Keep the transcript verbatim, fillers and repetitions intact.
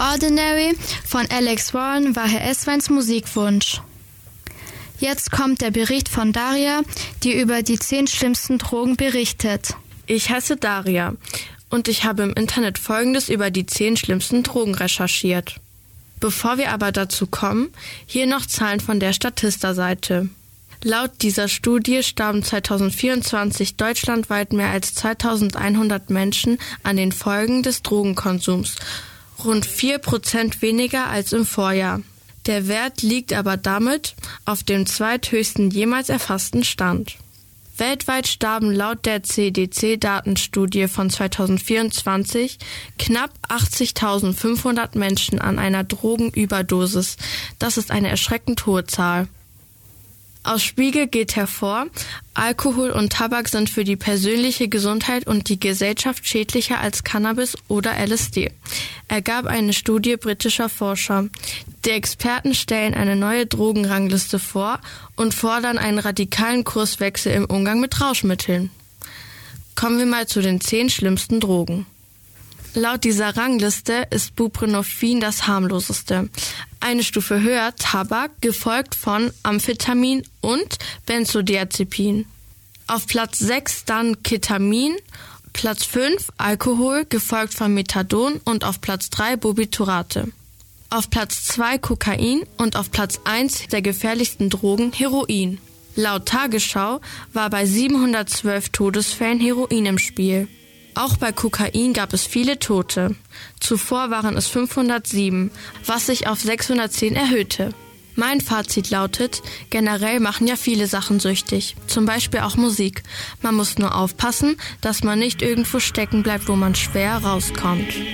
Ordinary von Alex Warren war Herr Essweins Musikwunsch. Jetzt kommt der Bericht von Daria, die über die zehn schlimmsten Drogen berichtet. Ich heiße Daria und ich habe im Internet Folgendes über die zehn schlimmsten Drogen recherchiert. Bevor wir aber dazu kommen, hier noch Zahlen von der Statista-Seite. Laut dieser Studie starben zweitausendvierundzwanzig deutschlandweit mehr als zweitausendeinhundert Menschen an den Folgen des Drogenkonsums, rund vier Prozent weniger als im Vorjahr. Der Wert liegt aber damit auf dem zweithöchsten jemals erfassten Stand. Weltweit starben laut der C D C-Datenstudie von zweitausendvierundzwanzig knapp achtzigtausendfünfhundert Menschen an einer Drogenüberdosis. Das ist eine erschreckend hohe Zahl. Aus Spiegel geht hervor, Alkohol und Tabak sind für die persönliche Gesundheit und die Gesellschaft schädlicher als Cannabis oder L S D, ergab eine Studie britischer Forscher. Die Experten stellen eine neue Drogenrangliste vor und fordern einen radikalen Kurswechsel im Umgang mit Rauschmitteln. Kommen wir mal zu den zehn schlimmsten Drogen. Laut dieser Rangliste ist Buprenorphin das harmloseste. Eine Stufe höher Tabak, gefolgt von Amphetamin und Benzodiazepin. Auf Platz sechs dann Ketamin, Platz fünf Alkohol, gefolgt von Methadon und auf Platz drei Barbiturate. Auf Platz zwei Kokain und auf Platz eins der gefährlichsten Drogen Heroin. Laut Tagesschau war bei siebenhundertzwölf Todesfällen Heroin im Spiel. Auch bei Kokain gab es viele Tote. Zuvor waren es fünfhundertsieben, was sich auf sechshundertzehn erhöhte. Mein Fazit lautet, generell machen ja viele Sachen süchtig, zum Beispiel auch Musik. Man muss nur aufpassen, dass man nicht irgendwo stecken bleibt, wo man schwer rauskommt.